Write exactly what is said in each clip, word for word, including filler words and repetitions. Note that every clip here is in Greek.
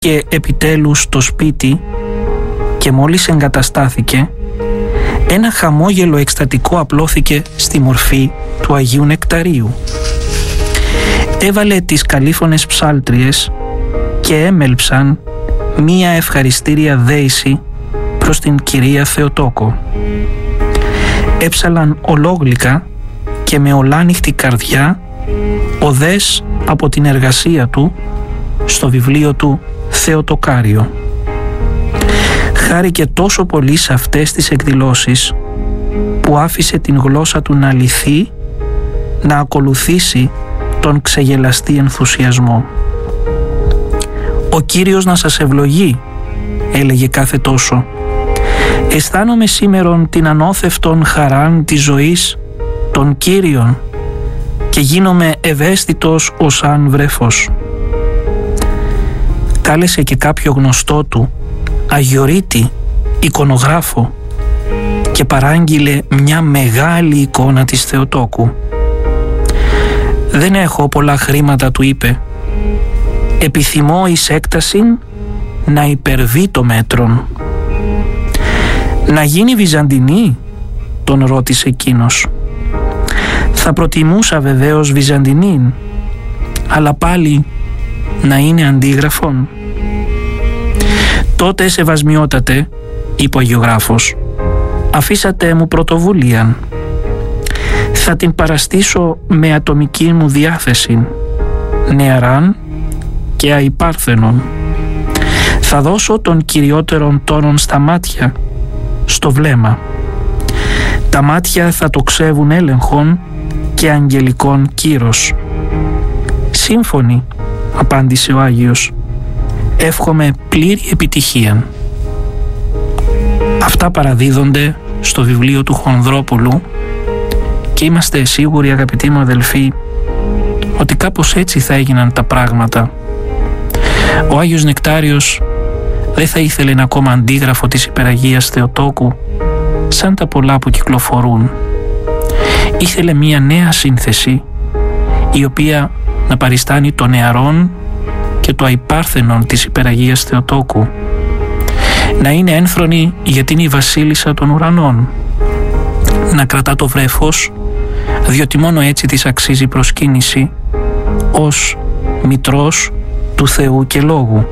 και επιτέλους στο σπίτι και μόλις εγκαταστάθηκε, ένα χαμόγελο εκστατικό απλώθηκε στη μορφή του Αγίου Νεκταρίου. Έβαλε τις καλήφωνες ψάλτριες και έμελψαν μία ευχαριστήρια δέηση προς την κυρία Θεοτόκο. Έψαλαν ολόγλυκα και με ολάνυχτη καρδιά οδές από την εργασία του στο βιβλίο του Θεοτοκάριο. Χάρηκε τόσο πολύ σε αυτές τις εκδηλώσεις που άφησε την γλώσσα του να λυθεί, να ακολουθήσει τον ξεγελαστή ενθουσιασμό. «Ο Κύριος να σας ευλογεί», έλεγε κάθε τόσο. «Αισθάνομαι σήμερον την ανώθευτον χαράν της ζωής των Κύριων και γίνομαι ευαίσθητος ως αν βρέφος». Κάλεσε και κάποιο γνωστό του, αγιορείτη, εικονογράφο, και παράγγειλε μια μεγάλη εικόνα της Θεοτόκου. «Δεν έχω πολλά χρήματα», του είπε. «Επιθυμώ εις έκτασιν να υπερβεί το μέτρον». «Να γίνει Βυζαντινή», τον ρώτησε εκείνος. «Θα προτιμούσα βεβαίως Βυζαντινήν, αλλά πάλι να είναι αντίγραφον». «Τότε, σεβασμιότατε», είπε ο αγιογράφος, «αφήσατε μου πρωτοβουλίαν. Θα την παραστήσω με ατομική μου διάθεση, νεαράν και αϊπάρθενον. Θα δώσω τον κυριότερον τόνον στα μάτια, στο βλέμμα. Τα μάτια θα το ξεύουν έλεγχον και αγγελικών κύρος». «Σύμφωνοι», απάντησε ο Άγιος, «εύχομαι πλήρη επιτυχία». Αυτά παραδίδονται στο βιβλίο του Χονδρόπουλου και είμαστε σίγουροι, αγαπητοί μου αδελφοί, ότι κάπως έτσι θα έγιναν τα πράγματα. Ο Άγιος Νεκτάριος δεν θα ήθελε ένα ακόμα αντίγραφο της υπεραγίας Θεοτόκου σαν τα πολλά που κυκλοφορούν. Ήθελε μία νέα σύνθεση η οποία να παριστάνει το νεαρόν και το αϊπάρθενον της υπεραγίας Θεοτόκου, να είναι ένθρονη γιατί είναι η βασίλισσα των ουρανών, να κρατά το βρέφος διότι μόνο έτσι της αξίζει προσκύνηση ως μητρός του Θεού και Λόγου.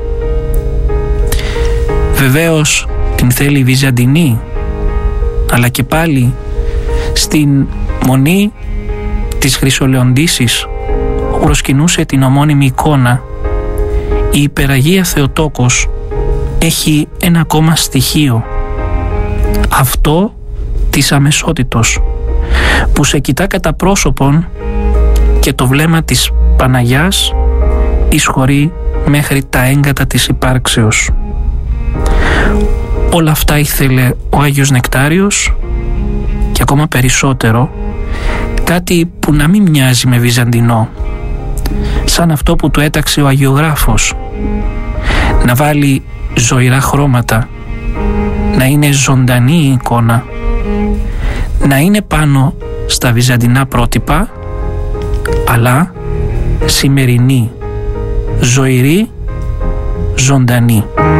Βεβαίως την θέλει Βυζαντινή, αλλά και πάλι στην μονή της Χρυσολεοντήσης που προσκυνούσε την ομώνυμη εικόνα, η υπεραγία Θεοτόκος έχει ένα ακόμα στοιχείο, αυτό της αμεσότητος, που σε κοιτά κατά πρόσωπον και το βλέμμα της Παναγιάς εισχωρεί μέχρι τα έγκατα της υπάρξεως. Όλα αυτά ήθελε ο Άγιος Νεκτάριος και ακόμα περισσότερο κάτι που να μην μοιάζει με βυζαντινό, σαν αυτό που του έταξε ο αγιογράφος, να βάλει ζωηρά χρώματα, να είναι ζωντανή η εικόνα, να είναι πάνω στα βυζαντινά πρότυπα, αλλά σημερινή, ζωηρή, ζωντανή.